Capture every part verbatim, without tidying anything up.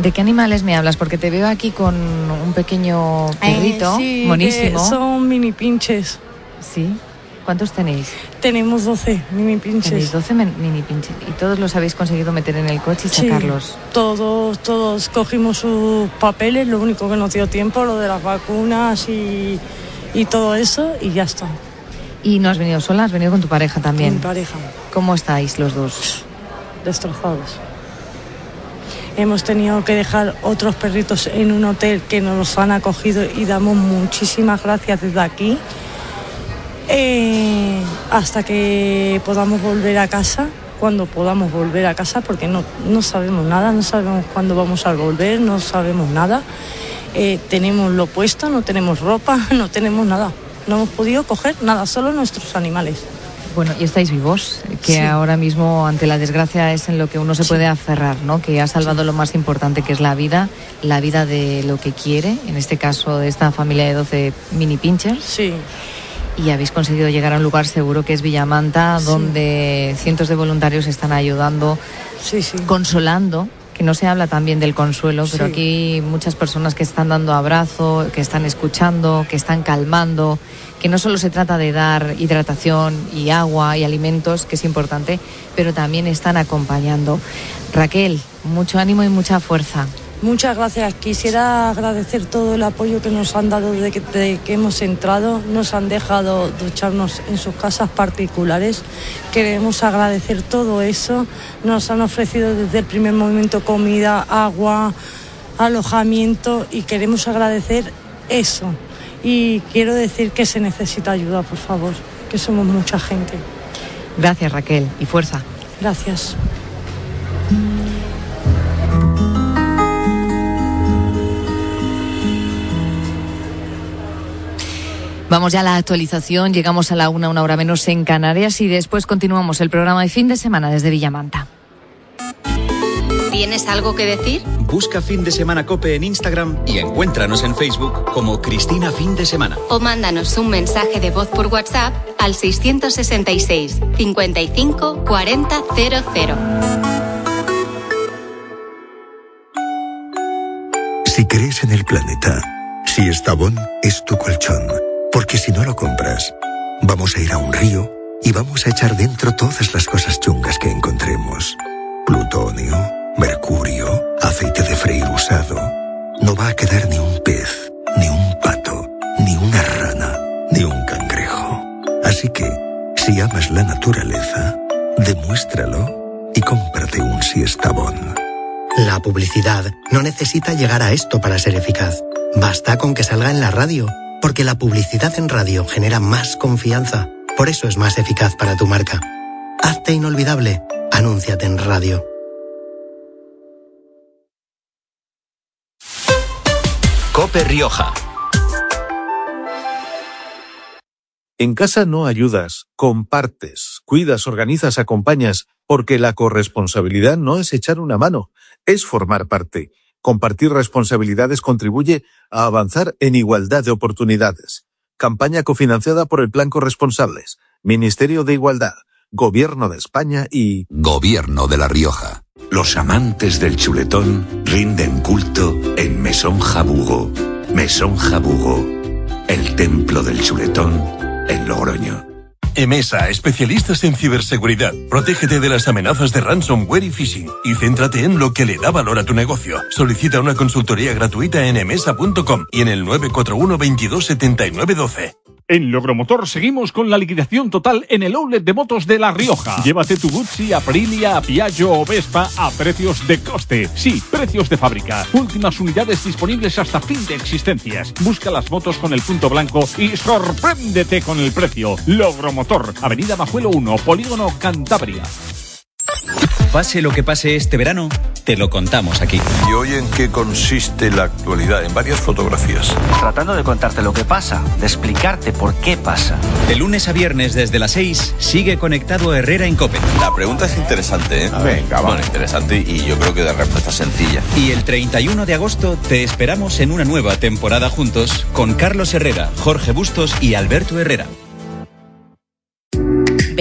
¿De qué animales me hablas? Porque te veo aquí con un pequeño perrito, eh, sí, monísimo. Son mini pinches. Sí. ¿Cuántos tenéis? Tenemos doce mini pinches. Tenéis doce mini pinches. ¿Y todos los habéis conseguido meter en el coche y sacarlos? Sí, todos, todos cogimos sus papeles, lo único que nos dio tiempo, lo de las vacunas y, y todo eso, y ya está. ¿Y no has venido sola? ¿Has venido con tu pareja también? Con mi pareja. ¿Cómo estáis los dos? Destrozados. Hemos tenido que dejar otros perritos en un hotel que nos los han acogido y damos muchísimas gracias desde aquí. Eh, hasta que podamos volver a casa, cuando podamos volver a casa, porque no, no sabemos nada, no sabemos cuándo vamos a volver, no sabemos nada. Eh, tenemos lo puesto, no tenemos ropa, no tenemos nada. No hemos podido coger nada, solo nuestros animales. Bueno, y estáis vivos, que sí. Ahora mismo ante la desgracia es en lo que uno se sí. puede aferrar, ¿no? Que ha salvado sí. lo más importante, que es la vida, la vida de lo que quiere, en este caso de esta familia de doce mini pinchers. Sí. Y habéis conseguido llegar a un lugar seguro que es Villamanta, sí. donde cientos de voluntarios están ayudando, sí, sí. consolando, que no se habla también del consuelo, pero sí. aquí muchas personas que están dando abrazo, que están escuchando, que están calmando, que no solo se trata de dar hidratación y agua y alimentos, que es importante, pero también están acompañando. Raquel, mucho ánimo y mucha fuerza. Muchas gracias. Quisiera agradecer todo el apoyo que nos han dado desde que, de que hemos entrado. Nos han dejado ducharnos en sus casas particulares. Queremos agradecer todo eso. Nos han ofrecido desde el primer momento comida, agua, alojamiento y queremos agradecer eso. Y quiero decir que se necesita ayuda, por favor, que somos mucha gente. Gracias, Raquel, y fuerza. Gracias. Vamos ya a la actualización, llegamos a la una, una hora menos en Canarias y después continuamos el programa de fin de semana desde Villamanta. ¿Tienes algo que decir? Busca Fin de Semana COPE en Instagram y encuéntranos en Facebook como Cristina Fin de Semana. O mándanos un mensaje de voz por WhatsApp al seiscientos sesenta y seis, cincuenta y cinco, cuarenta, cero cero. Si crees en el planeta, Siestabón es tu colchón. Porque si no lo compras, vamos a ir a un río y vamos a echar dentro todas las cosas chungas que encontremos. Plutonio, mercurio, aceite de freír usado. No va a quedar ni un pez, ni un pato, ni una rana, ni un cangrejo. Así que, si amas la naturaleza, demuéstralo y cómprate un Siestabón. La publicidad no necesita llegar a esto para ser eficaz. Basta con que salga en la radio. Porque la publicidad en radio genera más confianza. Por eso es más eficaz para tu marca. Hazte inolvidable. Anúnciate en radio. COPE Rioja. En casa no ayudas, compartes, cuidas, organizas, acompañas, porque la corresponsabilidad no es echar una mano, es formar parte. Compartir responsabilidades contribuye a avanzar en igualdad de oportunidades. Campaña cofinanciada por el Plan Corresponsables, Ministerio de Igualdad, Gobierno de España y... Gobierno de La Rioja. Los amantes del chuletón rinden culto en Mesón Jabugo. Mesón Jabugo, el templo del chuletón en Logroño. EMESA, especialistas en ciberseguridad. Protégete de las amenazas de ransomware y phishing y céntrate en lo que le da valor a tu negocio. Solicita una consultoría gratuita en emesa punto com y en el nueve cuatro uno, veintidós, setenta y nueve, doce. En Logromotor seguimos con la liquidación total en el outlet de motos de La Rioja. Llévate tu Guzzi, Aprilia, Piaggio o Vespa a precios de coste. Sí, precios de fábrica. Últimas unidades disponibles hasta fin de existencias. Busca las motos con el punto blanco y sorpréndete con el precio. Logromotor, Avenida Majuelo uno, Polígono Cantabria. Pase lo que pase este verano, te lo contamos aquí. ¿Y hoy en qué consiste la actualidad? En varias fotografías. Tratando de contarte lo que pasa, de explicarte por qué pasa. De lunes a viernes desde las seis, sigue conectado Herrera en COPE. La pregunta es interesante, ¿eh? Venga, bueno, interesante y yo creo que de respuesta sencilla. Y el treinta y uno de agosto te esperamos en una nueva temporada juntos con Carlos Herrera, Jorge Bustos y Alberto Herrera. Berganza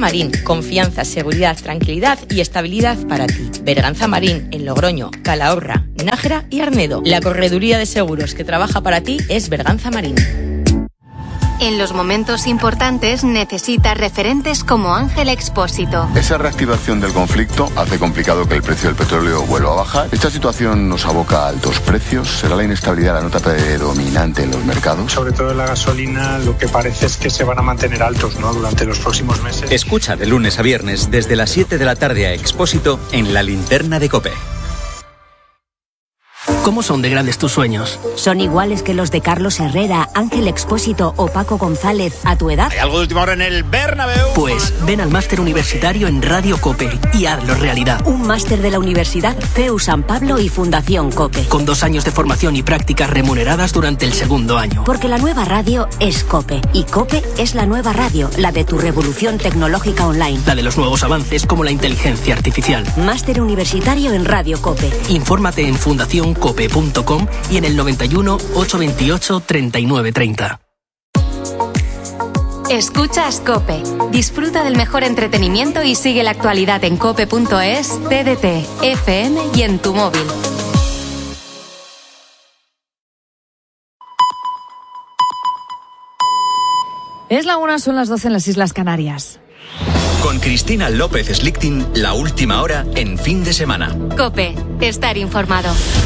Marín. Confianza, seguridad, tranquilidad y estabilidad para ti. Berganza Marín, en Logroño, Calahorra, Nájera y Arnedo. La correduría de seguros que trabaja para ti es Berganza Marín. En los momentos importantes necesitas referentes como Ángel Expósito. Esa reactivación del conflicto hace complicado que el precio del petróleo vuelva a bajar. Esta situación nos aboca a altos precios. ¿Será la inestabilidad la nota predominante en los mercados? Sobre todo en la gasolina, lo que parece es que se van a mantener altos, ¿no?, durante los próximos meses. Escucha de lunes a viernes desde las siete de la tarde a Expósito en La Linterna de COPE. ¿Cómo son de grandes tus sueños? ¿Son iguales que los de Carlos Herrera, Ángel Expósito o Paco González a tu edad? ¿Hay algo de última hora en el Bernabéu? Pues ven al máster universitario en Radio COPE y hazlo realidad. Un máster de la Universidad C E U San Pablo y Fundación COPE. Con dos años de formación y prácticas remuneradas durante el segundo año. Porque la nueva radio es COPE. Y COPE es la nueva radio, la de tu revolución tecnológica online. La de los nuevos avances como la inteligencia artificial. Máster universitario en Radio COPE. Infórmate en fundación cope punto com y en el noventa y uno, ochocientos veintiocho, treinta y nueve treinta. Escuchas COPE. Disfruta del mejor entretenimiento y sigue la actualidad en cope punto es, T D T, F M y en tu móvil. Es la una, son las doce en las Islas Canarias. Con Cristina López Slichting, la última hora en fin de semana. COPE. Estar informado.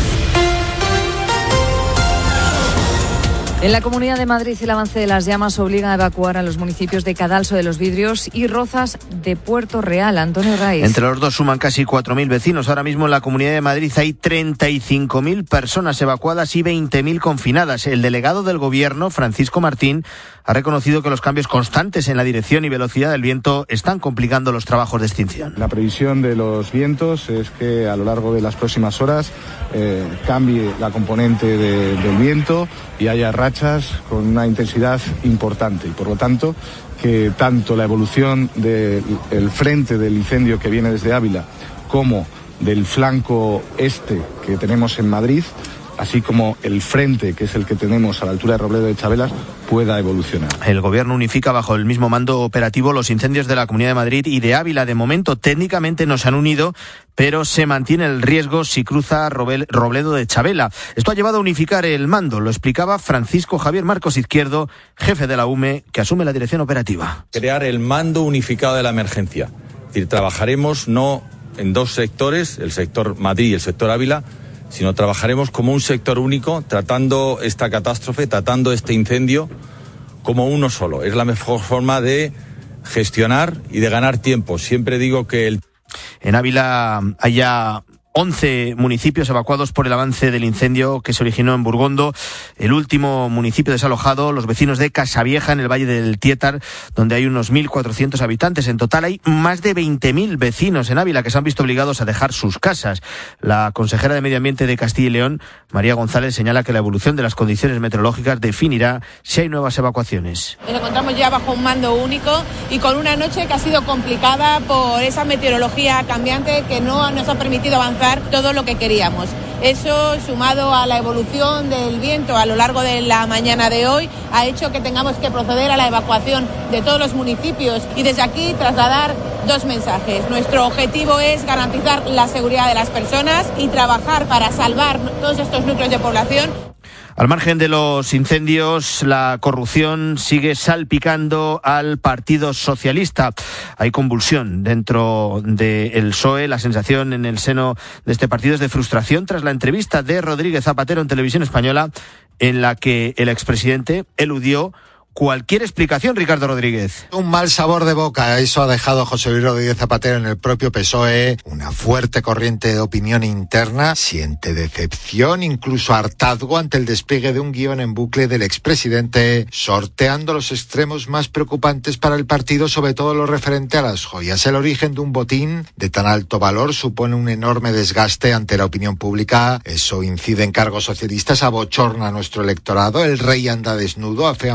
En la Comunidad de Madrid, el avance de las llamas obliga a evacuar a los municipios de Cadalso de los Vidrios y Rozas de Puerto Real. Antonio Raiz. Entre los dos suman casi cuatro mil vecinos. Ahora mismo en la Comunidad de Madrid hay treinta y cinco mil personas evacuadas y veinte mil confinadas. El delegado del Gobierno, Francisco Martín, ha reconocido que los cambios constantes en la dirección y velocidad del viento están complicando los trabajos de extinción. La previsión de los vientos es que a lo largo de las próximas horas eh, cambie la componente de, del viento y haya rachas con una intensidad importante y por lo tanto que tanto la evolución del frente del incendio que viene desde Ávila como del flanco este que tenemos en Madrid, así como el frente, que es el que tenemos a la altura de Robledo de Chabelas, pueda evolucionar. El Gobierno unifica bajo el mismo mando operativo los incendios de la Comunidad de Madrid y de Ávila. De momento, técnicamente no se han unido, pero se mantiene el riesgo si cruza Robledo de Chabela. Esto ha llevado a unificar el mando, lo explicaba Francisco Javier Marcos Izquierdo, jefe de la U M E, que asume la dirección operativa. Crear el mando unificado de la emergencia. Es decir, trabajaremos no en dos sectores, el sector Madrid y el sector Ávila, sino trabajaremos como un sector único, tratando esta catástrofe, tratando este incendio como uno solo. Es la mejor forma de gestionar y de ganar tiempo. Siempre digo que el... En Ávila hay ya once municipios evacuados por el avance del incendio que se originó en Burgondo. El último municipio desalojado, los vecinos de Casavieja, en el Valle del Tietar, donde hay unos mil cuatrocientos habitantes. En total hay más de veinte mil vecinos en Ávila que se han visto obligados a dejar sus casas. La consejera de Medio Ambiente de Castilla y León, María González, señala que la evolución de las condiciones meteorológicas definirá si hay nuevas evacuaciones. Nos encontramos ya bajo un mando único y con una noche que ha sido complicada por esa meteorología cambiante que no nos ha permitido avanzar todo lo que queríamos. Eso, sumado a la evolución del viento a lo largo de la mañana de hoy, ha hecho que tengamos que proceder a la evacuación de todos los municipios y desde aquí trasladar dos mensajes. Nuestro objetivo es garantizar la seguridad de las personas y trabajar para salvar todos estos núcleos de población. Al margen de los incendios, la corrupción sigue salpicando al Partido Socialista. Hay convulsión dentro del P S O E. La sensación en el seno de este partido es de frustración tras la entrevista de Rodríguez Zapatero en Televisión Española, en la que el expresidente eludió cualquier explicación. Ricardo Rodríguez. Un mal sabor de boca, eso ha dejado José Luis Rodríguez Zapatero en el propio P S O E. Una fuerte corriente de opinión interna, siente decepción, incluso hartazgo ante el despliegue de un guión en bucle del expresidente, sorteando los extremos más preocupantes para el partido, sobre todo lo referente a las joyas. El origen de un botín de tan alto valor supone un enorme desgaste ante la opinión pública. Eso incide en cargos socialistas, abochorna a nuestro electorado. El rey anda desnudo, afean voces críticas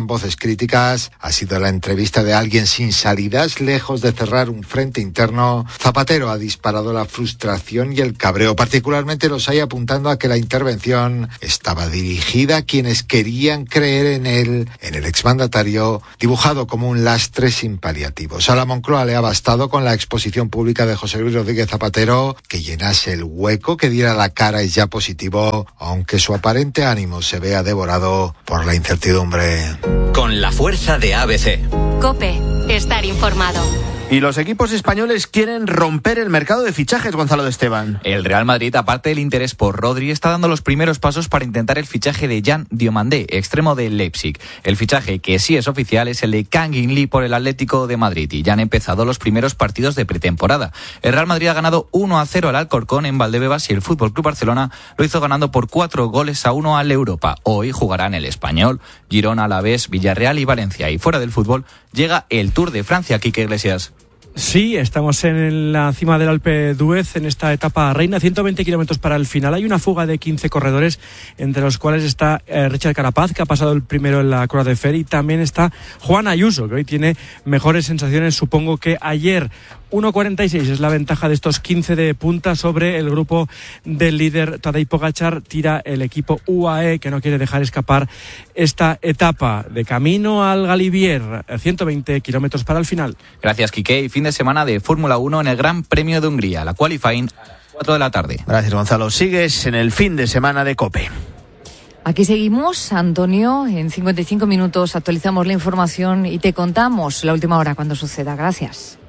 críticas ha sido la entrevista de alguien sin salidas. Lejos de cerrar un frente interno, Zapatero ha disparado la frustración y el cabreo. Particularmente los hay apuntando a que la intervención estaba dirigida a quienes querían creer en él, en el exmandatario, dibujado como un lastre sin paliativos. A la Moncloa le ha bastado con la exposición pública de José Luis Rodríguez Zapatero que llenase el hueco, que diera la cara es ya positivo, aunque su aparente ánimo se vea devorado por la incertidumbre. Con la fuerza de A B C. COPE. Estar informado. Y los equipos españoles quieren romper el mercado de fichajes, Gonzalo de Esteban. El Real Madrid, aparte del interés por Rodri, está dando los primeros pasos para intentar el fichaje de Jan Diomandé, extremo del Leipzig. El fichaje que sí es oficial es el de Kangin Lee por el Atlético de Madrid y ya han empezado los primeros partidos de pretemporada. El Real Madrid ha ganado uno a cero al Alcorcón en Valdebebas y el F C Barcelona lo hizo ganando por cuatro goles a uno al Europa. Hoy jugarán el Español, Girona, Alavés, Villarreal y Valencia. Y fuera del fútbol llega el Tour de Francia, Quique Iglesias. Sí, estamos en la cima del Alpe d'Huez en esta etapa reina, ciento veinte kilómetros para el final. Hay una fuga de quince corredores, entre los cuales está eh, Richard Carapaz, que ha pasado el primero en la Croix de Fer, y también está Juan Ayuso, que hoy tiene mejores sensaciones, supongo, que ayer. uno cuarenta y seis es la ventaja de estos quince de punta sobre el grupo del líder Tadej Pogačar. Tira el equipo U A E, que no quiere dejar escapar esta etapa de camino al Galibier, ciento veinte kilómetros para el final. Gracias, Quique. Y fin de semana de Fórmula uno en el Gran Premio de Hungría, la qualifying a las cuatro de la tarde. Gracias, Gonzalo. Sigues en el fin de semana de COPE. Aquí seguimos, Antonio. En cincuenta y cinco minutos actualizamos la información y te contamos la última hora cuando suceda. Gracias.